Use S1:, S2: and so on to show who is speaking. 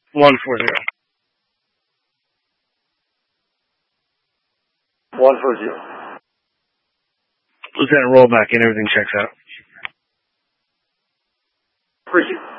S1: 140.
S2: 140.
S1: Lieutenant, roll back in. Everything checks out.
S2: Appreciate it.